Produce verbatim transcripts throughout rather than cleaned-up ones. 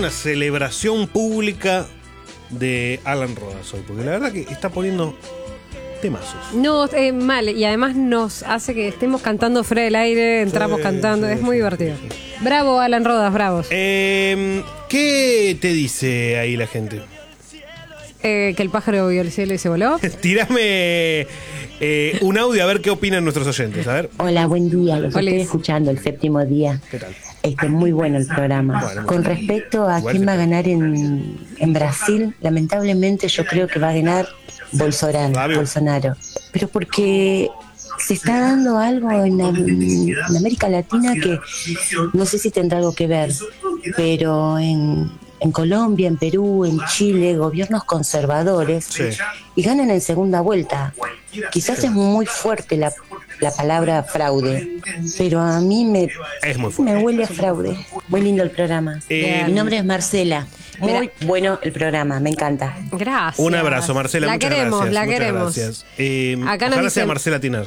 una celebración pública de Alan Rodas hoy, porque la verdad que está poniendo temazos. No, eh, mal, y además nos hace que estemos cantando fuera del aire, entramos Sí, cantando, sí, es muy sí, divertido. sí, sí. Bravo, Alan Rodas, bravos. Eh, ¿Qué te dice ahí la gente? Eh, que el pájaro vio el cielo y se voló. Tírame eh, un audio a ver qué opinan nuestros oyentes. A ver. Hola, buen día. Los Hola. estoy escuchando el séptimo día. ¿Qué tal? Este, muy bueno el programa. Bueno, Con bueno. respecto a Igual quién que- va a ganar en, en Brasil, lamentablemente yo creo que va a ganar Bolsonaro. Fabio. Bolsonaro. Pero porque se está dando algo en, en América Latina que no sé si tendrá algo que ver, pero en, en Colombia, en Perú, en Chile, gobiernos conservadores Sí. y ganan en segunda vuelta. Quizás es muy fuerte la, la palabra fraude, pero a mí me, Es muy fuerte. me huele a fraude. Muy lindo el programa. Eh, Mi nombre es Marcela. Muy Mira. bueno el programa, me encanta. Gracias. Un abrazo, Marcela. La muchas queremos, gracias. la muchas queremos. gracias. Eh, Acá nos ojalá sea dicen- Marcela Tinar.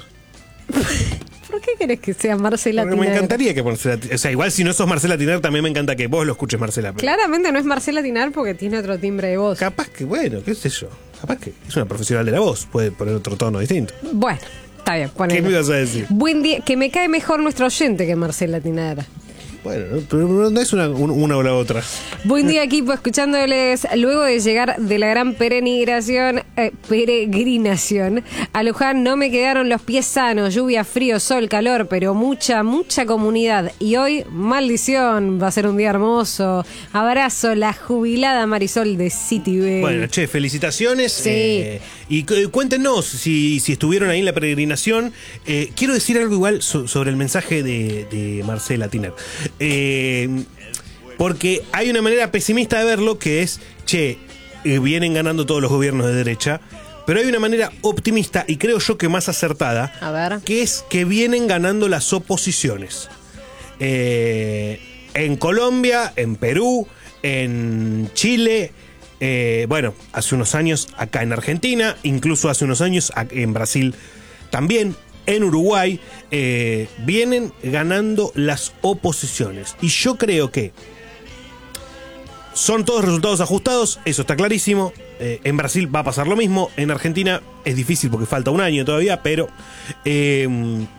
¿Por qué querés que sea Marcela Porque me Tinar? encantaría que Marcela. O sea, igual si no sos Marcela Tinar, también me encanta que vos lo escuches, Marcela. pero Claramente no es Marcela Tinar porque tiene otro timbre de voz. Capaz que, bueno, qué sé yo. Capaz que es una profesional de la voz. Puede poner otro tono distinto. Bueno, está bien. ¿Qué ponele. me ibas a decir? Buen día, que me cae mejor nuestro oyente que Marcela Tinar. Bueno, no, pero no es una, un- una o la otra. Buen día, equipo, escuchándoles luego de llegar de la gran peregrinación, eh, peregrinación a Luján. No me quedaron los pies sanos, lluvia, frío, sol, calor, pero mucha, mucha comunidad. Y hoy, maldición, va a ser un día hermoso. Abrazo, la jubilada Marisol de City B. Bueno, che, felicitaciones. Sí. eh, y cu- cuéntenos si, si estuvieron ahí en la peregrinación. Eh, quiero decir algo igual so- sobre el mensaje de, de Marcela Tinar. Eh, porque hay una manera pesimista de verlo que es, che, eh, vienen ganando todos los gobiernos de derecha. Pero hay una manera optimista y creo yo que más acertada, A ver. que es que vienen ganando las oposiciones. Eh, en Colombia, en Perú, en Chile, eh, bueno, hace unos años acá en Argentina, incluso hace unos años ac- en Brasil también, en Uruguay, eh, vienen ganando las oposiciones. Y yo creo que son todos resultados ajustados, eso está clarísimo. Eh, en Brasil va a pasar lo mismo, en Argentina es difícil porque falta un año todavía, pero eh,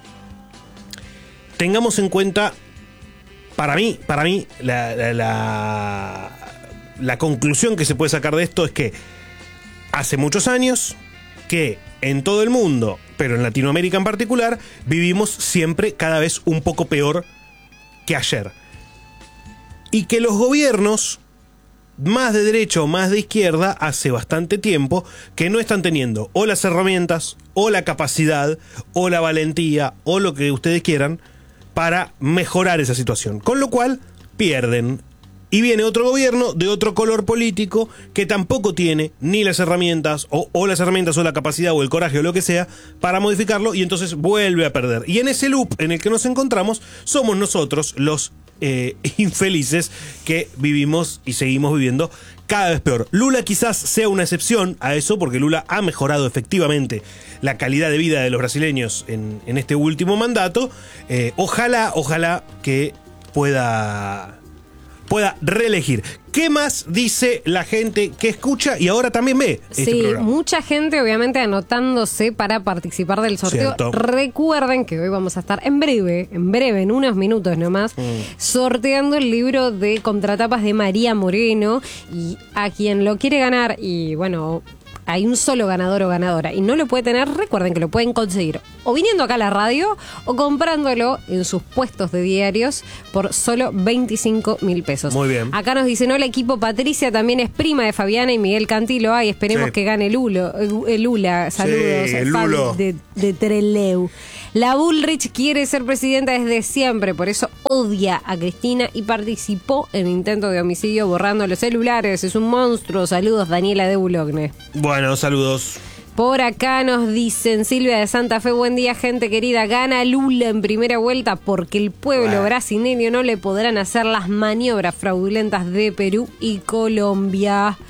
tengamos en cuenta, para mí, para mí, la, la, la, la conclusión que se puede sacar de esto es que hace muchos años que en todo el mundo, pero en Latinoamérica en particular, vivimos siempre cada vez un poco peor que ayer. Y que los gobiernos, más de derecha o más de izquierda, hace bastante tiempo que no están teniendo o las herramientas, o la capacidad, o la valentía, o lo que ustedes quieran, para mejorar esa situación. Con lo cual, pierden. Y viene otro gobierno de otro color político que tampoco tiene ni las herramientas, o, o las herramientas, o la capacidad, o el coraje, o lo que sea, para modificarlo, y entonces vuelve a perder. Y en ese loop en el que nos encontramos, somos nosotros los eh, infelices que vivimos y seguimos viviendo cada vez peor. Lula quizás sea una excepción a eso, porque Lula ha mejorado efectivamente la calidad de vida de los brasileños en, en este último mandato. Eh, ojalá, ojalá que pueda... pueda reelegir. ¿Qué más dice la gente que escucha y ahora también ve este Sí, programa? mucha gente obviamente anotándose para participar del sorteo. Cierto. Recuerden que hoy vamos a estar en breve, en breve, en unos minutos nomás, Mm. sorteando el libro de contratapas de María Moreno. Y a quien lo quiere ganar, y bueno, hay un solo ganador o ganadora y no lo puede tener, recuerden que lo pueden conseguir o viniendo acá a la radio o comprándolo en sus puestos de diarios por solo veinticinco mil pesos. Muy bien. Acá nos dicen, hola equipo, Patricia también es prima de Fabiana y Miguel Cantilo. Ay, esperemos Sí. que gane el Lulo, el Lula. Saludos, Sí, el Fabi Lulo. de, de Trelew. La Bullrich quiere ser presidenta desde siempre, por eso odia a Cristina y participó en intento de homicidio borrando los celulares. Es un monstruo. Saludos, Daniela de Bulogne. Bueno, saludos. Por acá nos dicen, Silvia de Santa Fe, buen día gente querida, gana Lula en primera vuelta porque el pueblo Bueno. brasileño no le podrán hacer las maniobras fraudulentas de Perú y Colombia.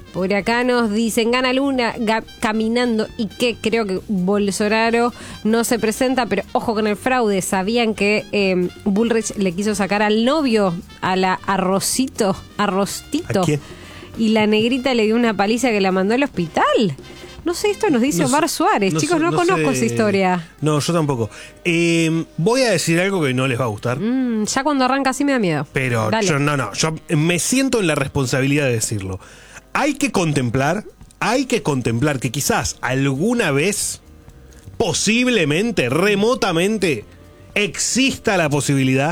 Por acá nos dicen, gana Luna ga- caminando y que creo que Bolsonaro no se presenta, pero ojo con el fraude. ¿Sabían que eh, Bullrich le quiso sacar al novio, a la Arrocito, Arrostito? ¿A quién? Y la negrita le dio una paliza que la mandó al hospital. No sé, esto nos dice No Omar sé, Suárez. no Chicos, sé, no, no conozco sé. esa historia. No, yo tampoco. Eh, voy a decir algo que no les va a gustar. Mm, ya cuando arranca así me da miedo. Pero Dale. yo no, no, yo me siento en la responsabilidad de decirlo. Hay que contemplar, hay que contemplar que quizás alguna vez, posiblemente, remotamente, exista la posibilidad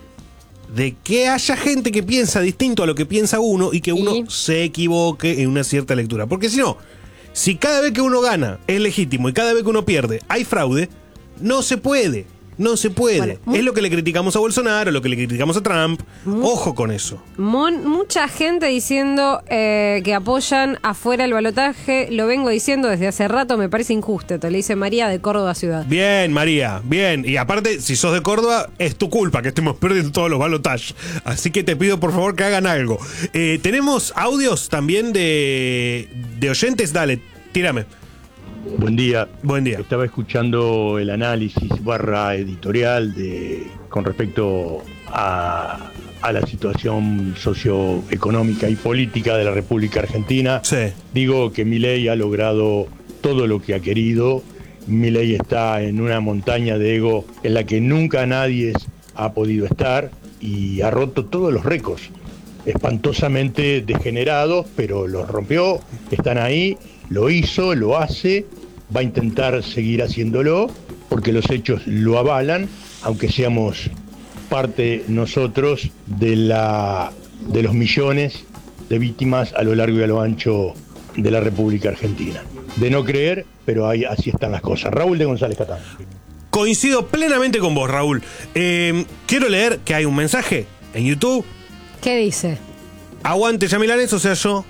de que haya gente que piensa distinto a lo que piensa uno y que uno Y- se equivoque en una cierta lectura. Porque si no, si cada vez que uno gana es legítimo y cada vez que uno pierde hay fraude, no se puede. No se puede. Bueno, mu- es lo que le criticamos a Bolsonaro, lo que le criticamos a Trump. Ojo con eso. Mon- mucha gente diciendo eh, que apoyan afuera el balotaje. Lo vengo diciendo desde hace rato, me parece injusto. Te lo dice María de Córdoba Ciudad. Bien, María, bien. Y aparte, si sos de Córdoba, es tu culpa que estemos perdiendo todos los balotajes. Así que te pido por favor que hagan algo. Eh, Tenemos audios también de, de oyentes. Dale, tírame. Buen día. Buen día. Estaba escuchando el análisis barra editorial de con respecto a, a la situación socioeconómica y política de la República Argentina. Sí. Digo que Milei ha logrado todo lo que ha querido. Milei está en una montaña de ego en la que nunca nadie ha podido estar y ha roto todos los récords. Espantosamente degenerados, pero los rompió, están ahí, lo hizo, lo hace, va a intentar seguir haciéndolo, porque los hechos lo avalan, aunque seamos parte nosotros de, la, de los millones de víctimas a lo largo y a lo ancho de la República Argentina. De no creer, pero ahí, así están las cosas. Raúl de González Catán. Coincido plenamente con vos, Raúl. Eh, quiero leer que hay un mensaje en YouTube. ¿Qué dice? Aguante Yamilanes, o sea, yo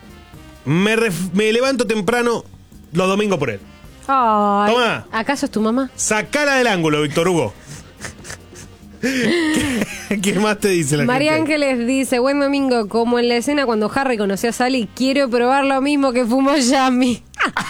me, ref- me levanto temprano los domingos por él. Ay, Toma. ¿acaso es tu mamá? Sacala del ángulo, Víctor Hugo. ¿Qué, qué más te dice la María gente? Ángeles dice, buen domingo, como en la escena cuando Harry conoció a Sally, quiero probar lo mismo que fumó Yami.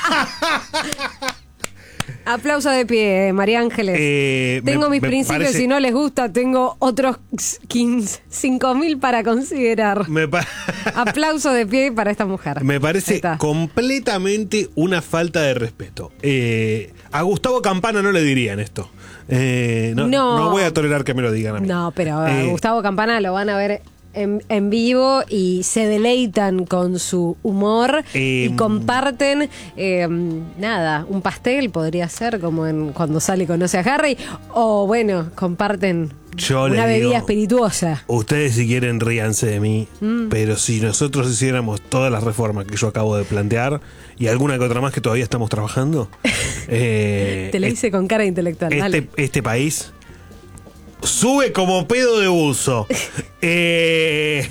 Aplauso de pie, María Ángeles. Eh, tengo me- mis me principios, parece- si no les gusta, tengo otros quince, cinco mil para considerar. Me, pa- Aplauso de pie para esta mujer. me Ahí parece está. completamente una falta de respeto. Eh, a Gustavo Campana no le dirían esto. Eh, no, No. no voy a tolerar que me lo digan a mí. No, pero a Eh, Gustavo Campana lo van a ver en, en vivo y se deleitan con su humor Eh, y comparten, eh, nada, un pastel podría ser como en cuando sale y conoce a Harry, o bueno, comparten Yo una le bebida digo- espirituosa. Ustedes si quieren ríanse de mí, Mm. pero si nosotros hiciéramos todas las reformas que yo acabo de plantear y alguna que otra más que todavía estamos trabajando, eh, Te lo es- hice con cara de intelectual. este, Dale. este país sube como pedo de buzo. Eh,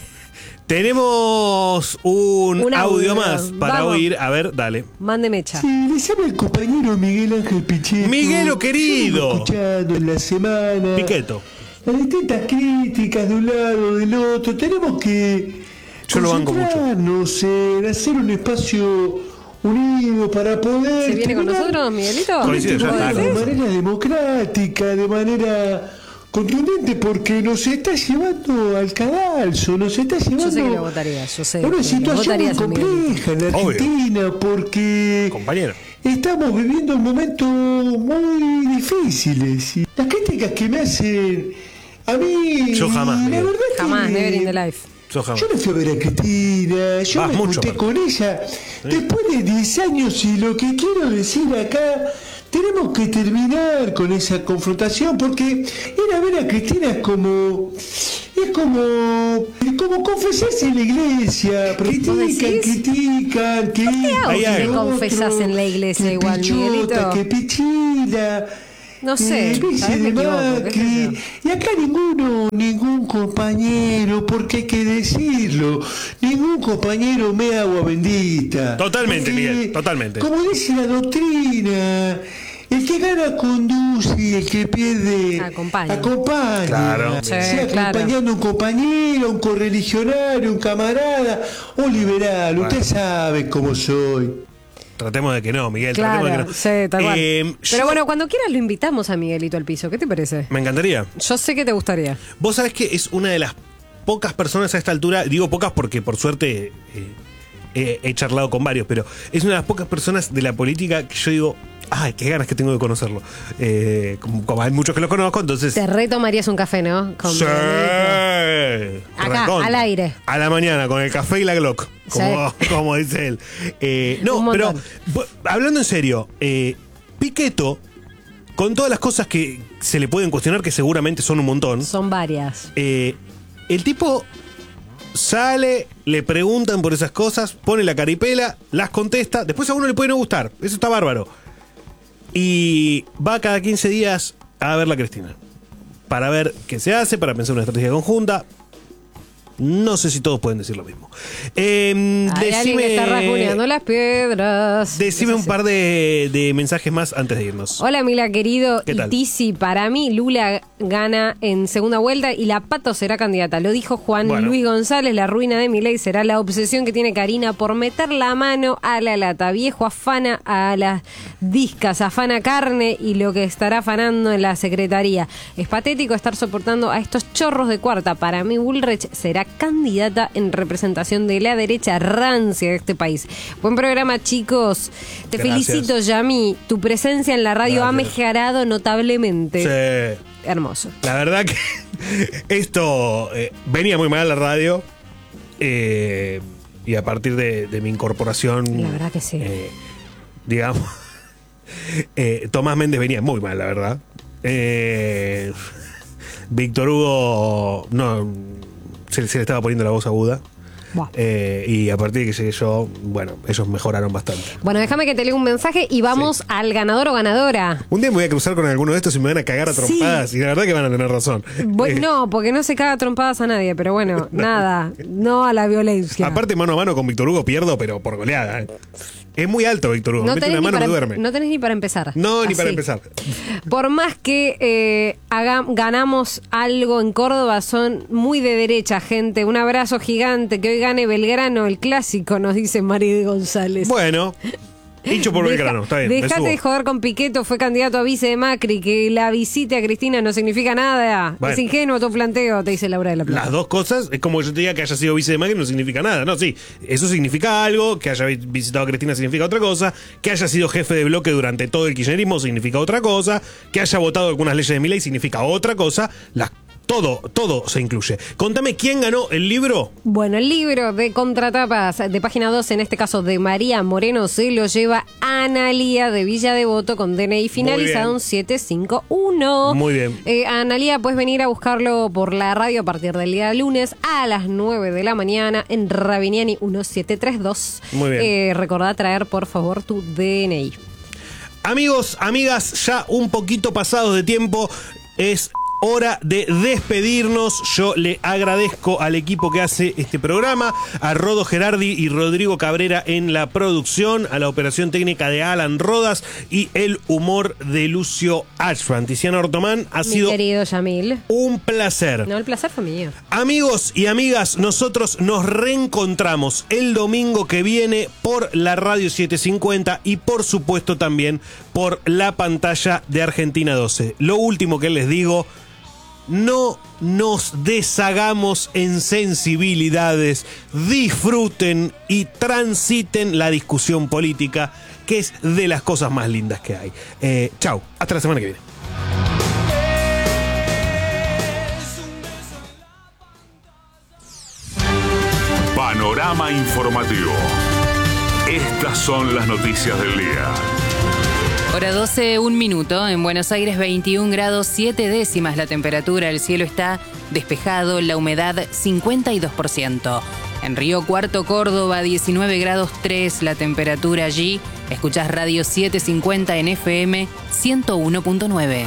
tenemos un, Un audio, audio. más para Vamos. oír. A ver, dale. Mande mecha. Sí, les habla el compañero Miguel Ángel Pichetto. Miguelo, querido. Yo vengo escuchando en la semana Piqueto. las distintas críticas de un lado del otro. Tenemos que Yo lo banco mucho. concentrarnos en hacer un espacio unido para poder ¿Se viene con terminar nosotros, Miguelito? Coincido, ya está. de manera democrática, de manera contundente, porque nos está llevando al cadalso, nos está llevando Yo sé que lo votaría, yo sé a que una lo situación muy votarías en Miguelito. compleja en la Obvio. Argentina, porque Compañero. estamos viviendo momentos muy difíciles. Y las críticas que me hacen a mí, Yo jamás, la Miguel. verdad que Jamás, never in the life. Yo jamás. yo no fui a ver a Cristina, yo Vas me mucho, junté aparte. con ella después de diez años, y lo que quiero decir acá, tenemos que terminar con esa confrontación, porque ir a ver a Cristina es como es como como confesarse en la iglesia, critican, decís? critican, que hago si te confesás en la iglesia que igual, Pichota, Miguelito? que Pichila. No sé, eh, Luis tal vez me de equivoco, qué sé Macri. yo. Y acá ninguno, ningún compañero, porque hay que decirlo, ningún compañero me agua bendita. Totalmente, Porque, Miguel, totalmente. Como dice la doctrina, el que gana conduce y el que pierde acompaña. acompaña. Claro. Sí, sea claro. acompañando a un compañero, un correligionario, un camarada, un liberal. Bueno. Usted sabe cómo soy. Tratemos de que no, Miguel. Claro, tratemos de que no. sí, tal cual. Eh, Pero yo- bueno, cuando quieras lo invitamos a Miguelito al piso. ¿Qué te parece? Me encantaría. Yo sé que te gustaría. Vos sabés que es una de las pocas personas a esta altura, digo pocas porque por suerte eh, he, he charlado con varios, pero es una de las pocas personas de la política que yo digo, ay, qué ganas que tengo de conocerlo. Eh, como, como hay muchos que lo conozco, entonces... Te retomarías un café, ¿no? Con Sí. Miguelito. Acá, Recontra. al aire. A la mañana, con el café y la Glock, como, Sí. como dice él. Eh, Un no, pero montón. bu- hablando en serio, eh, Pichetto, con todas las cosas que se le pueden cuestionar, que seguramente son un montón, Son varias. eh, el tipo sale, le preguntan por esas cosas, pone la caripela, las contesta, después a uno le puede no gustar, eso está bárbaro. Y va cada quince días a ver la Cristina, para ver qué se hace, para pensar una estrategia conjunta. No sé si todos pueden decir lo mismo. Eh, Hay alguien que está rasguñando las piedras. decime Eso un sí. par de, de mensajes más antes de irnos. Hola, Mila, querido. ¿Qué Y tal? Tizi, para mí, Lula gana en segunda vuelta y la Pato será candidata. Lo dijo Juan Bueno. Luis González. La ruina de Milei será la obsesión que tiene Karina por meter la mano a la lata. Viejo afana a las discas, afana carne y lo que estará afanando en la secretaría. Es patético estar soportando a estos chorros de cuarta. Para mí, Bullrich será candidata en representación de la derecha rancia de este país. Buen programa, chicos. Te Gracias. felicito, Yami. Tu presencia en la radio ha Gracias. mejorado notablemente. Sí. Hermoso. La verdad que esto eh, venía muy mal la radio eh, y a partir de, de mi incorporación, La verdad que sí. eh, digamos, eh, Tomás Méndez venía muy mal, la verdad. Eh, Víctor Hugo no se, se le estaba poniendo la voz aguda. Buah. Eh, y a partir de que llegué yo, bueno, ellos mejoraron bastante. Bueno, déjame que te lea un mensaje y vamos Sí. al ganador o ganadora. Un día me voy a cruzar con alguno de estos y me van a cagar a Sí. trompadas. Y la verdad que van a tener razón. Bu- Eh, no, porque no se caga a trompadas a nadie, pero bueno, nada, no a la violencia. Aparte, mano a mano con Víctor Hugo pierdo, pero por goleada. ¿eh? Es muy alto Víctor Hugo. no Mete tenés, una ni mano y para, me duerme. no tenés ni para empezar. No, ni para Así. empezar. Por más que eh, haga- ganamos algo en Córdoba, son muy de derecha, gente. Un abrazo gigante. Que hoy gane Belgrano, el clásico, nos dice Mari González. Bueno, hincho por Deja- Belgrano, está bien. me Dejate subo. de joder con Pichetto, fue candidato a vice de Macri. Que la visite a Cristina no significa nada. Bueno. Es ingenuo tu planteo, te dice Laura de la Plata. Las dos cosas, es como yo te diga que haya sido vice de Macri, no significa nada. No, sí, eso significa algo, que haya vi- visitado a Cristina significa otra cosa, que haya sido jefe de bloque durante todo el kirchnerismo significa otra cosa, que haya votado algunas leyes de Milei significa otra cosa. Las Todo, todo se incluye. Contame quién ganó el libro. Bueno, el libro de contratapas de página dos, en este caso de María Moreno, se lo lleva Analía de Villa Devoto con D N I finalizado bien. en siete cinco uno. Muy bien. Eh, Analía, puedes venir a buscarlo por la radio a partir del día lunes a las nueve de la mañana en Rabiniani uno siete tres dos. Muy bien. Eh, recordá traer, por favor, tu D N I. Amigos, amigas, ya un poquito pasados de tiempo, es hora de despedirnos. Yo le agradezco al equipo que hace este programa, a Rodo Gerardi y Rodrigo Cabrera en la producción, a la operación técnica de Alan Rodas y el humor de Lucio Ashfran. Tiziana Ortomán, ha Mi sido querido Yamil. un placer. No, el placer fue mío. Amigos y amigas, nosotros nos reencontramos el domingo que viene por la Radio setecientos cincuenta y por supuesto también por la pantalla de Argentina doce. Lo último que les digo, no nos deshagamos en sensibilidades, disfruten y transiten la discusión política, que es de las cosas más lindas que hay. Eh, chau, hasta la semana que viene. Panorama informativo. Estas son las noticias del día. Hora doce, un minuto. En Buenos Aires, veintiún grados siete décimas la temperatura. El cielo está despejado, la humedad cincuenta y dos por ciento. En Río Cuarto, Córdoba, diecinueve grados tres la temperatura allí. Escuchás Radio setecientos cincuenta en F M ciento uno punto nueve.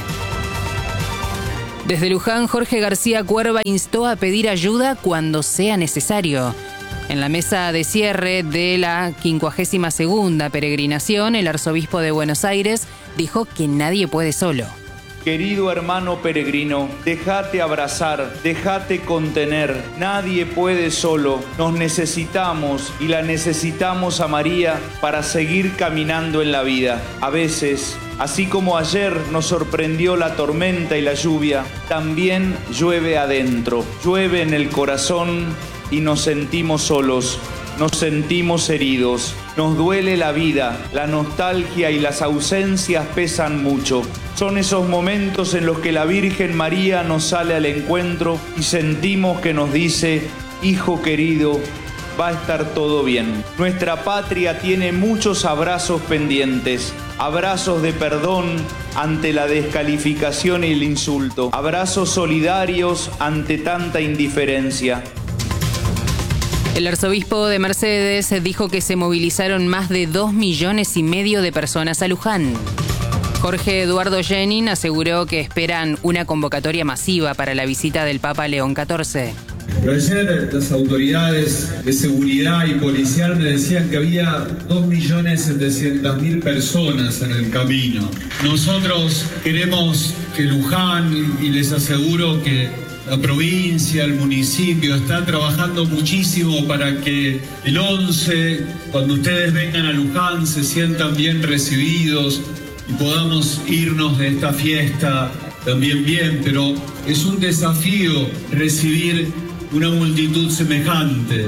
Desde Luján, Jorge García Cuerva instó a pedir ayuda cuando sea necesario. En la mesa de cierre de la quincuagésima segunda peregrinación, el arzobispo de Buenos Aires dijo que nadie puede solo. Querido hermano peregrino, déjate abrazar, déjate contener. Nadie puede solo. Nos necesitamos y la necesitamos a María para seguir caminando en la vida. A veces, así como ayer nos sorprendió la tormenta y la lluvia, también llueve adentro, llueve en el corazón y nos sentimos solos. Nos sentimos heridos, nos duele la vida, la nostalgia y las ausencias pesan mucho. Son esos momentos en los que la Virgen María nos sale al encuentro y sentimos que nos dice: hijo querido, va a estar todo bien. Nuestra patria tiene muchos abrazos pendientes, abrazos de perdón ante la descalificación y el insulto, abrazos solidarios ante tanta indiferencia. El arzobispo de Mercedes dijo que se movilizaron más de dos millones y medio de personas a Luján. Jorge Eduardo Jenin aseguró que esperan una convocatoria masiva para la visita del Papa León catorce. Pero ayer las autoridades de seguridad y policial me decían que había dos millones setecientas mil personas en el camino. Nosotros queremos que Luján, y les aseguro que la provincia, el municipio, están trabajando muchísimo para que el once, cuando ustedes vengan a Luján, se sientan bien recibidos y podamos irnos de esta fiesta también bien, pero es un desafío recibir una multitud semejante.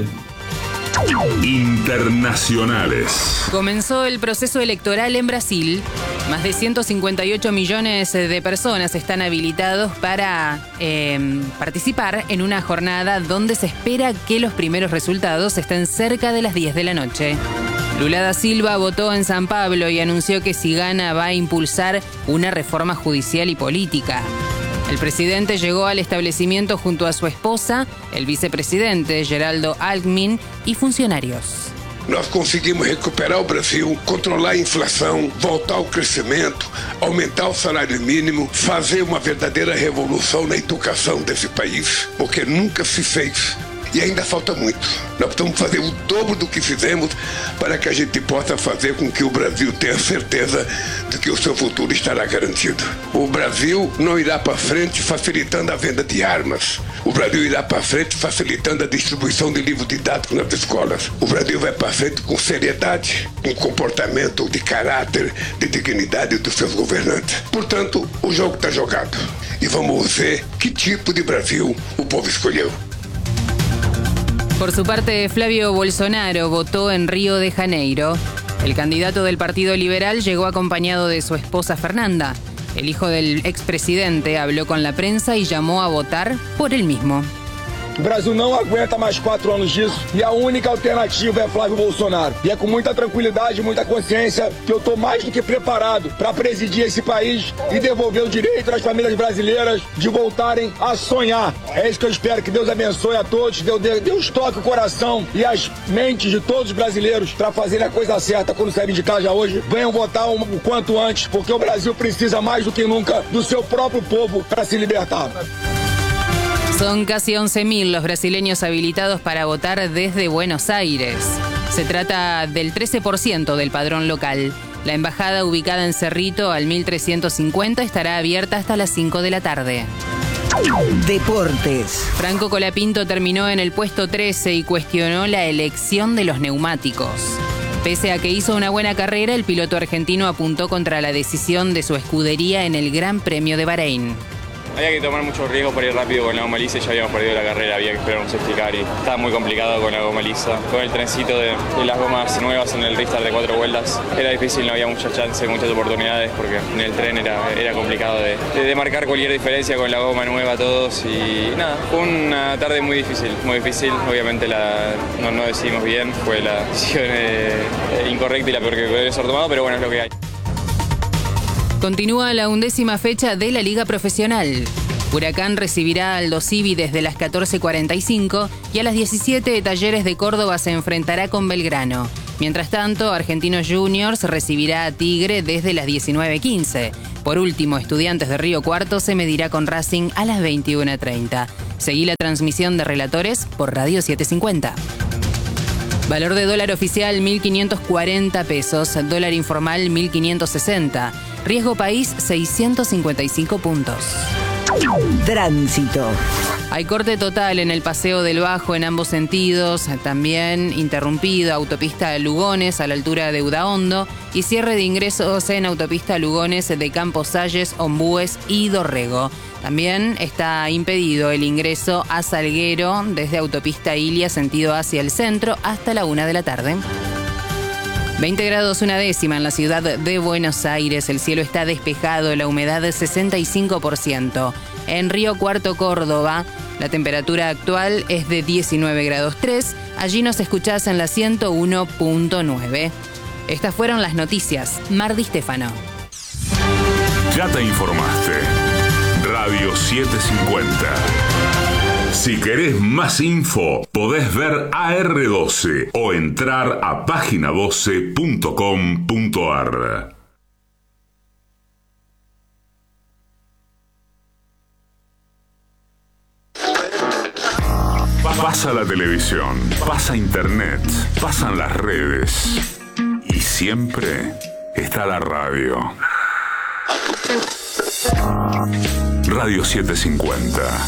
Internacionales. Comenzó el proceso electoral en Brasil. Más de ciento cincuenta y ocho millones de personas están habilitados para eh, participar en una jornada donde se espera que los primeros resultados estén cerca de las diez de la noche. Lula da Silva votó en San Pablo y anunció que si gana va a impulsar una reforma judicial y política. El presidente llegó al establecimiento junto a su esposa, el vicepresidente Geraldo Alckmin y funcionarios. Nós conseguimos recuperar o Brasil, controlar a inflação, voltar ao crescimento, aumentar o salário mínimo, fazer uma verdadeira revolução na educação desse país, porque nunca se fez. E ainda falta muito. Nós precisamos fazer o dobro do que fizemos para que a gente possa fazer com que o Brasil tenha certeza de que o seu futuro estará garantido. O Brasil não irá para frente facilitando a venda de armas. O Brasil irá para frente facilitando a distribuição de livros didáticos nas escolas. O Brasil vai para frente com seriedade, com comportamento de caráter, de dignidade dos seus governantes. Portanto, o jogo está jogado. E vamos ver que tipo de Brasil o povo escolheu. Por su parte, Flavio Bolsonaro votó en Río de Janeiro. El candidato del Partido Liberal llegó acompañado de su esposa Fernanda. El hijo del expresidente habló con la prensa y llamó a votar por él mismo. O Brasil não aguenta mais quatro anos disso e a única alternativa é Flávio Bolsonaro. E é com muita tranquilidade e muita consciência que eu estou mais do que preparado para presidir esse país e devolver o direito às famílias brasileiras de voltarem a sonhar. É isso que eu espero, que Deus abençoe a todos, Deus, Deus toque o coração e as mentes de todos os brasileiros para fazerem a coisa certa quando saírem de casa hoje. Venham votar o quanto antes, porque o Brasil precisa mais do que nunca do seu próprio povo para se libertar. Son casi once mil los brasileños habilitados para votar desde Buenos Aires. Se trata del trece por ciento del padrón local. La embajada ubicada en Cerrito al mil trescientos cincuenta estará abierta hasta las cinco de la tarde. Deportes. Franco Colapinto terminó en el puesto trece y cuestionó la elección de los neumáticos. Pese a que hizo una buena carrera, el piloto argentino apuntó contra la decisión de su escudería en el Gran Premio de Bahrein. Había que tomar mucho riesgo para ir rápido con la goma lisa y ya habíamos perdido la carrera, había que esperar un safety car y estaba muy complicado con la goma lisa. Con el trencito de, de las gomas nuevas en el restart de cuatro vueltas era difícil, no había muchas chances, muchas oportunidades porque en el tren era, era complicado de, de, de marcar cualquier diferencia con la goma nueva todos y nada, fue una tarde muy difícil, muy difícil, obviamente la, no, no decidimos bien, fue la decisión eh, incorrecta y la peor que podría ser tomado, pero bueno, es lo que hay. Continúa la undécima fecha de la Liga Profesional. Huracán recibirá al Dosivi desde las catorce cuarenta y cinco y a las diecisiete Talleres de Córdoba se enfrentará con Belgrano. Mientras tanto, Argentinos Juniors recibirá a Tigre desde las diecinueve quince. Por último, Estudiantes de Río Cuarto se medirá con Racing a las veintiuna treinta. Seguí la transmisión de Relatores por Radio setecientos cincuenta. Valor de dólar oficial mil quinientos cuarenta pesos, dólar informal mil quinientos sesenta. Riesgo país seiscientos cincuenta y cinco puntos. Tránsito. Hay corte total en el Paseo del Bajo en ambos sentidos, también interrumpido autopista Lugones a la altura de Udaondo y cierre de ingresos en autopista Lugones de Campos Salles, Ombúes y Dorrego. También está impedido el ingreso a Salguero desde autopista Ilia sentido hacia el centro hasta la una de la tarde. veinte grados una décima en la ciudad de Buenos Aires. El cielo está despejado, la humedad es sesenta y cinco por ciento. En Río Cuarto, Córdoba, la temperatura actual es de diecinueve grados tres. Allí nos escuchás en la ciento uno punto nueve. Estas fueron las noticias. Mar Di Stefano. Ya te informaste. Radio setecientos cincuenta. Si querés más info, podés ver A R doce o entrar a página doce punto com punto ar. Pasa la televisión, pasa internet, pasan las redes y siempre está la radio. Radio setecientos cincuenta.